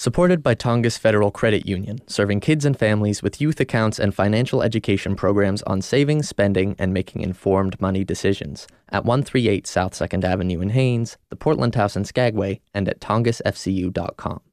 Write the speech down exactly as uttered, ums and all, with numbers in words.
Supported by Tongass Federal Credit Union, serving kids and families with youth accounts and financial education programs on saving, spending, and making informed money decisions. At one thirty-eight South second Avenue in Haines, the Portland House in Skagway, and at tongass f c u dot com.